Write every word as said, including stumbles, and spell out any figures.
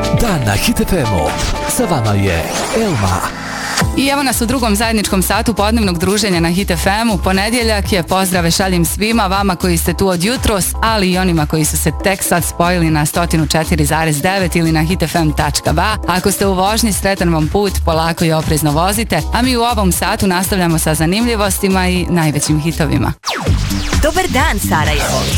Dan na Hit F M-u. Sa vama je Elma. I evo nas u drugom zajedničkom satu podnevnog druženja na Hit F M-u. Ponedjeljak je, pozdrave šaljem svima vama koji ste tu od jutros, ali i onima koji su se tek sad spojili na sto četiri zarez devet ili na hitfm tačka ba. Ako ste u vožnji, sretan vam put, polako i oprezno vozite, a mi u ovom satu nastavljamo sa zanimljivostima i najvećim hitovima. Dobar dan, Sarajevo.